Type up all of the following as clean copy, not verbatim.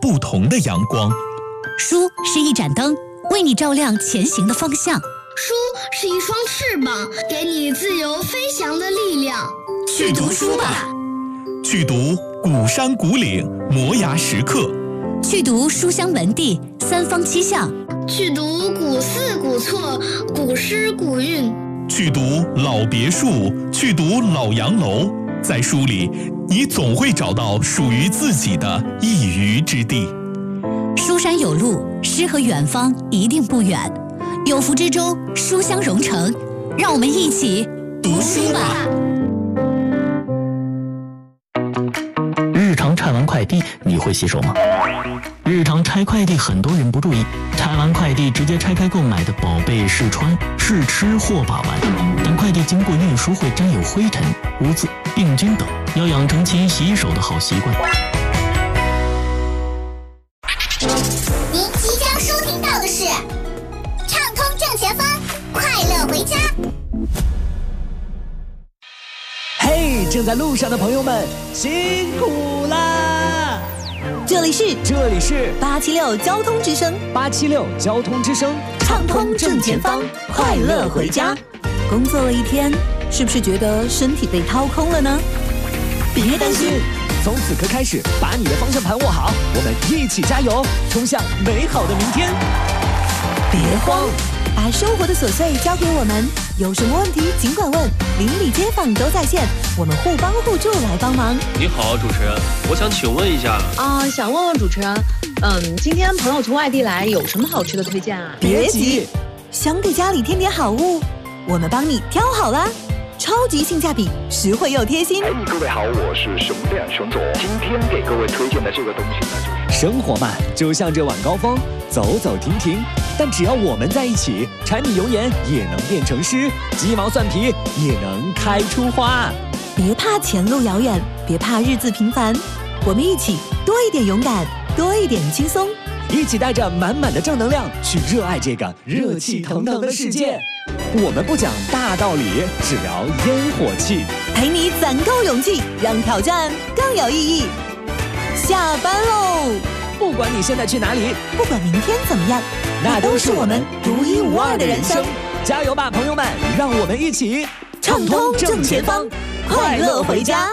不同的阳光。 书是一盏灯，为你照亮前行的方向。 书是一双翅膀，给你自由飞翔的力量。 去读书吧， 去读古山古岭摩崖石刻， 去读书香门第三方七巷， 去读古寺古厝古诗古韵， 去读老别墅，去读老洋楼。在书里，你总会找到属于自己的一隅之地。 书山有路，诗和远方一定不远。有福之舟，书香融成，让我们一起读书吧。 日常拆完快递，你会洗手吗？日常拆快递，很多人不注意，拆完快递直接拆开购买的宝贝试穿、试吃或把玩，但快递经过运输会沾有灰尘、污渍、病菌等，要养成勤洗手的好习惯。 您即将收听到的是畅通正前方，快乐回家。 嘿，正在路上的朋友们，辛苦啦！ 这里是 876 交通之声 ，876交通之声， 畅通正前方，快乐回家。工作了一天，是不是觉得身体被掏空了呢？别担心， 从此刻开始，把你的方向盘握好，我们一起加油，冲向美好的明天。 别慌，把生活的琐碎交给我们，有什么问题尽管问，邻里街坊都在线，我们互帮互助来帮忙。 你好，主持人，我想请问一下想问问主持人，今天朋友从外地来，有什么好吃的推荐啊？ 别急，想给家里添点好物，我们帮你挑好啦。超级性价比，实惠又贴心。 各位好，我是熊亮熊总。今天给各位推荐的这个东西呢，就是生活嘛，就像这晚高峰，走走停停。但只要我们在一起，柴米油盐也能变成诗，鸡毛蒜皮也能开出花。 别怕前路遥远，别怕日子平凡，我们一起多一点勇敢，多一点轻松， 一起带着满满的正能量去热爱这个热气腾腾的世界。我们不讲大道理，只聊烟火气， 陪你攒够勇气，让挑战更有意义。下班喽！ 不管你现在去哪里， 不管明天怎么样， 那都是我们独一无二的人生。加油吧，朋友们！让我们一起畅通正前方，快乐回家。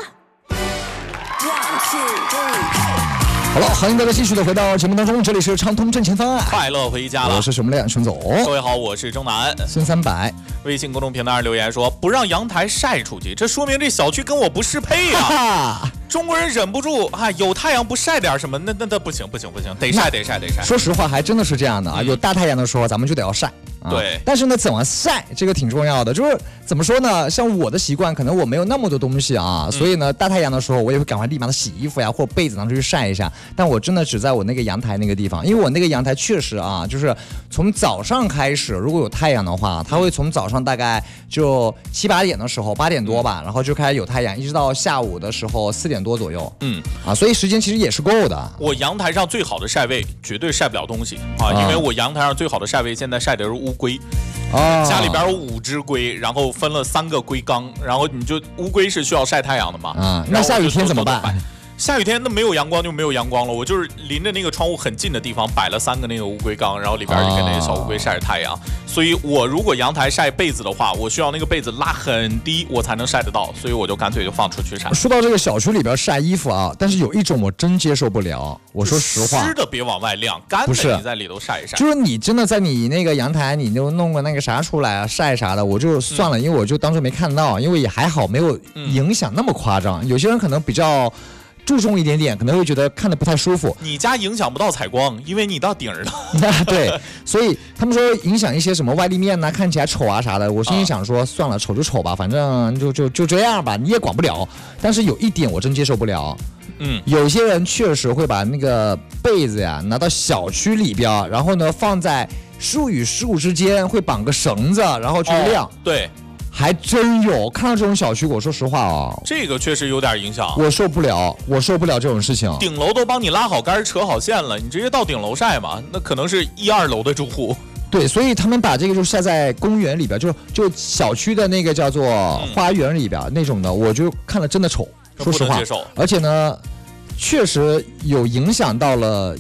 好了，欢迎大家继续的回到节目当中，这里是畅通正前方， 快乐回家了。 我是熊亮熊总。 各位好，我是钟南。 孙300， 微信公众平台上留言说不让阳台晒出去，这说明这小区跟我不适配啊。中国人忍不住有太阳不晒点什么，那不行，得晒。 说实话，还真的是这样的啊，有大太阳的时候，咱们就得要晒。 对， 但是呢，怎么晒这个挺重要的。就是怎么说呢？像我的习惯，可能我没有那么多东西啊，所以呢，大太阳的时候，我也会赶快立马的洗衣服呀，或者被子拿出去晒一下。但我真的只在我那个阳台那个地方，因为我那个阳台确实啊，就是从早上开始，如果有太阳的话，它会从早上大概就7、8点的时候，8点多吧，然后就开始有太阳，一直到下午的时候4点多左右。所以时间其实也是够的。 我阳台上最好的晒位绝对晒不了东西啊，因为我阳台上最好的晒位现在晒的是乌龟。家里边有5只龟，然后分了3个龟缸，然后你就乌龟是需要晒太阳的嘛。 那下雨天怎么办？ 下雨天那没有阳光就没有阳光了，我就是临着那个窗户很近的地方摆了3个那个乌龟缸，然后里边就跟那个小乌龟晒着太阳。所以我如果阳台晒被子的话，我需要那个被子拉很低我才能晒得到，所以我就干脆就放出去晒。 说到这个小区里边晒衣服啊，但是有一种我真接受不了，我说实话， 湿的别往外晾，干的你在里头晒一晒。 就是你真的在你那个阳台，你就弄个那个啥出来啊，晒啥的，我就算了，因为我就当作没看到，因为也还好，没有影响那么夸张。有些人可能比较注重一点点，可能会觉得看得不太舒服。 你家影响不到采光，因为你到顶儿了。 对，所以他们说影响一些什么外立面呐，看起来丑啊啥的。我心里想说，算了，丑就丑吧，反正就这样吧，你也管不了。但是有一点我真接受不了，有些人确实会把那个被子呀拿到小区里边，然后呢放在树与树之间，会绑个绳子，然后去晾。 对。 还真有看到这种小区，我说实话啊， 这个确实有点影响， 我受不了这种事情。 顶楼都帮你拉好杆扯好线了，你直接到顶楼晒嘛，那可能是1、2楼的住户。 对，所以他们把这个就晒在公园里边，就小区的那个叫做花园里边那种的，我就看了真的丑，说实话。而且呢，确实有影响到了